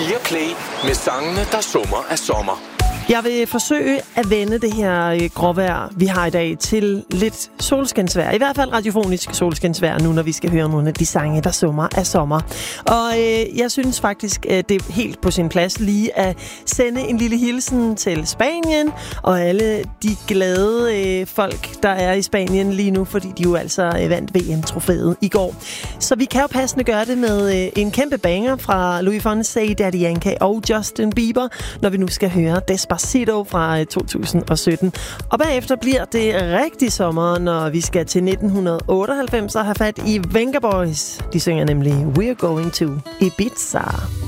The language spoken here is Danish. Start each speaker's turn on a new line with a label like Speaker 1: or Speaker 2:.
Speaker 1: via Play med sangene, der summer af sommer.
Speaker 2: Jeg vil forsøge at vende det her gråvejr, vi har i dag, til lidt solskinsvejr. I hvert fald radiofonisk solskinsvejr nu, når vi skal høre nogle af de sange, der summer af sommer. Og jeg synes faktisk, at det er helt på sin plads lige at sende en lille hilsen til Spanien og alle de glade folk, der er i Spanien lige nu, fordi de jo altså vandt VM-trofæet i går. Så vi kan jo passende gøre det med en kæmpe banger fra Luis Fonsi, Daddy Yankee og Justin Bieber, når vi nu skal høre Despacito fra 2017. Og bagefter bliver det rigtig sommer, når vi skal til 1998 og have fat i Venga Boys. De synger nemlig We're Going to Ibiza.